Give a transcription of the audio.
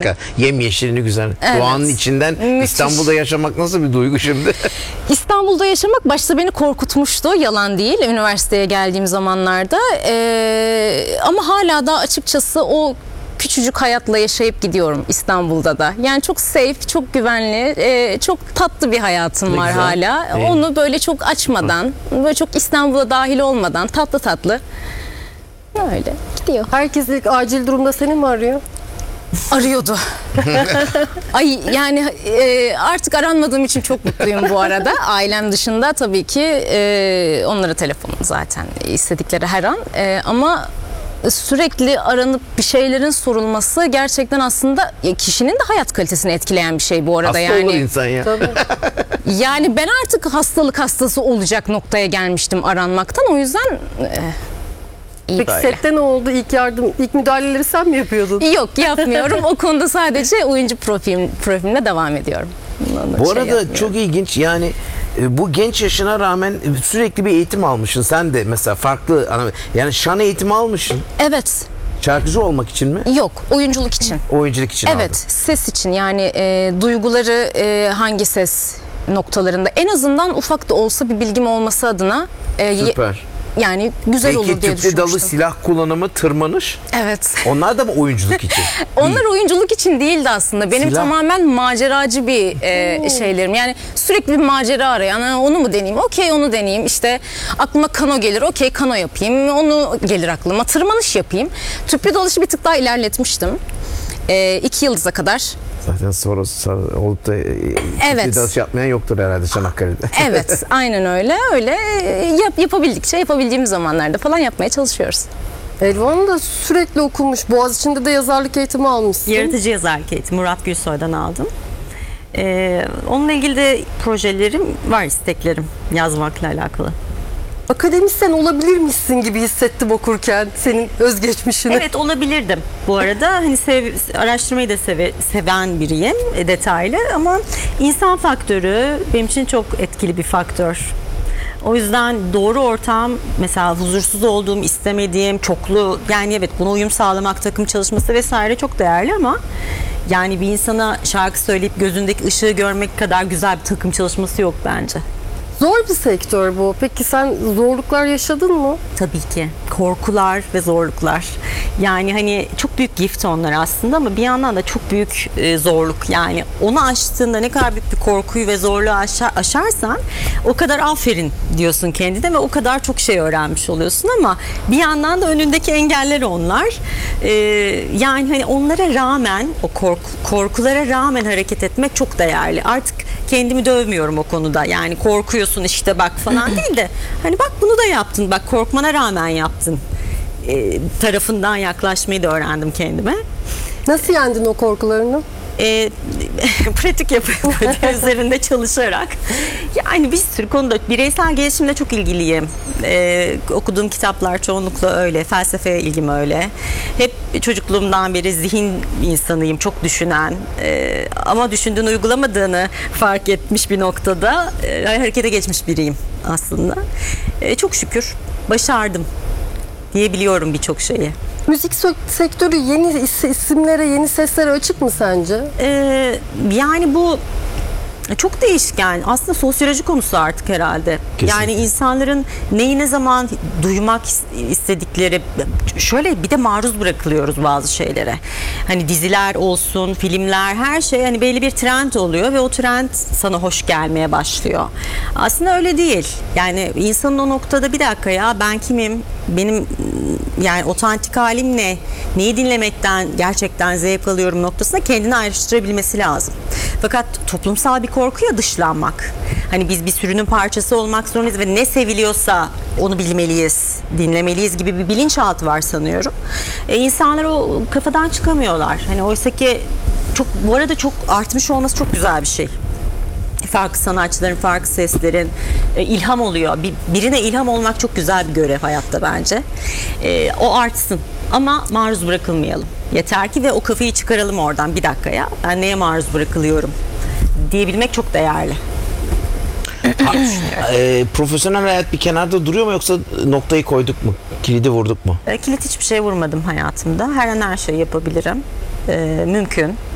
harika. Yemyeşilini güzel. Evet. Doğanın içinden Müthiş. İstanbul'da yaşamak nasıl bir duygu şimdi? İstanbul'da yaşamak başta beni korkutmuştu. Yalan değil. Üniversiteye geldiğim zamanlarda. Ama hala da açıkçası o küçücük hayatla yaşayıp gidiyorum İstanbul'da da. Yani çok safe, çok güvenli, çok tatlı bir hayatım Ne var güzel. hala. İyi. Onu böyle çok açmadan, böyle çok İstanbul'a dahil olmadan tatlı tatlı öyle gidiyor. Herkes ilk acil durumda seni mi arıyor? Arıyordu. Ay yani artık aranmadığım için çok mutluyum bu arada. Ailem dışında tabii ki onlara telefonum zaten istedikleri her an. Ama sürekli aranıp bir şeylerin sorulması gerçekten aslında kişinin de hayat kalitesini etkileyen bir şey bu arada. Hasta yani. olur insan ya. Tabii. Yani ben artık hastalık hastası olacak noktaya gelmiştim aranmaktan. O yüzden iyi Peki böyle. sette ne oldu? İlk müdahaleleri sen mi yapıyordun? Yok, yapmıyorum. O konuda sadece oyuncu profilimle devam ediyorum. Onu Bu arada yapmıyorum. çok ilginç yani bu genç yaşına rağmen sürekli bir eğitim almışsın. Sen de mesela farklı yani şan eğitimi almışsın. Evet. Şarkıcı olmak için mi? Yok, oyunculuk için. Oyunculuk için Evet, aldın. ses için yani duyguları hangi ses noktalarında en azından ufak da olsa bir bilgim olması adına Süper. yani güzel olur Peki diye tüplü dalı düşünmüştüm. silah kullanımı, tırmanış Evet. onlar da mı oyunculuk için? Onlar oyunculuk için değildi aslında. Benim Silah. tamamen maceracı bir şeylerim. Yani sürekli bir macera arayan. Onu mu deneyeyim? Okey, onu deneyeyim. İşte aklıma kano gelir. Okey, kano yapayım. Onu gelir aklıma. Tırmanış yapayım. Tüplü dalışı bir tık daha ilerletmiştim. 2 yıldıza kadar. Zaten sonra olup da Evet. tüplü dalış yapmayan yoktur herhalde Çanakkale'de. Evet, aynen öyle. Öyle yapabildikçe yapabildiğimiz zamanlarda falan yapmaya çalışıyoruz. Elvan da sürekli okumuş. Boğaziçi'nde de yazarlık eğitimi almışsın. Yaratıcı yazarlık eğitimi Murat Gülsoy'dan aldım. Onunla ilgili de projelerim var, isteklerim yazmakla alakalı. Akademisyen olabilir misin gibi hissettim okurken senin özgeçmişini. Evet, olabilirdim bu arada. Hani araştırmayı da seven biriyim, detaylı, ama insan faktörü benim için çok etkili bir faktör. O yüzden doğru ortam, mesela huzursuz olduğum, istemediğim, çoklu, yani evet buna uyum sağlamak, takım çalışması vesaire çok değerli, ama yani bir insana şarkı söyleyip gözündeki ışığı görmek kadar güzel bir takım çalışması yok bence. Zor bir sektör bu. Peki sen zorluklar yaşadın mı? Tabii ki. Korkular ve zorluklar. Yani hani çok büyük gift onlar aslında, ama bir yandan da çok büyük zorluk. Yani onu aştığında ne kadar büyük bir korkuyu ve zorluğu aşarsan o kadar aferin diyorsun kendine ve o kadar çok şey öğrenmiş oluyorsun, ama bir yandan da önündeki engeller onlar. Yani hani onlara rağmen, o korkulara rağmen hareket etmek çok değerli. Artık kendimi dövmüyorum o konuda. Yani korkuyorsun işte bak falan değil de hani bak bunu da yaptın, bak korkmana rağmen yaptın tarafından yaklaşmayı da öğrendim kendime. Nasıl yendin o korkularını? Pratik yapıyorum üzerinde çalışarak. Yani bir sürü konuda bireysel gelişimle çok ilgiliyim. Okuduğum kitaplar çoğunlukla öyle. Felsefeye ilgim öyle. Hep çocukluğumdan beri zihin insanıyım. Çok düşünen. Ama düşündüğünü uygulamadığını fark etmiş bir noktada harekete geçmiş biriyim aslında. Çok şükür başardım diyebiliyorum birçok şeyi. Müzik sektörü yeni isimlere, yeni seslere açık mı sence? Yani bu çok değişken. Aslında sosyoloji konusu artık herhalde. Kesinlikle. Yani insanların neyi ne zaman duymak istedikleri, şöyle bir de maruz bırakılıyoruz bazı şeylere. Hani diziler olsun, filmler, her şey hani belli bir trend oluyor ve o trend sana hoş gelmeye başlıyor. Aslında öyle değil. Yani insanın o noktada bir dakika ya ben kimim? Benim yani otantik halim ne? Neyi dinlemekten gerçekten zevk alıyorum noktasında kendini ayrıştırabilmesi lazım. Fakat toplumsal bir korkuya dışlanmak. Hani biz bir sürünün parçası olmak zorundayız ve ne seviliyorsa onu bilmeliyiz, dinlemeliyiz gibi bir bilinçaltı var sanıyorum. İnsanlar o kafadan çıkamıyorlar. Hani oysa ki çok, bu arada çok artmış olması çok güzel bir şey. Farklı sanatçıların, farklı seslerin ilham oluyor. Birine ilham olmak çok güzel bir görev hayatta bence. O artsın ama maruz bırakılmayalım. Yeter ki ve o kafayı çıkaralım oradan, bir dakika ya ben neye maruz bırakılıyorum diyebilmek çok değerli. Profesyonel hayat bir kenarda duruyor mu yoksa noktayı koyduk mu? Kilidi vurduk mu? Kilit hiçbir şey vurmadım hayatımda. Her an her şeyi yapabilirim. Mümkün.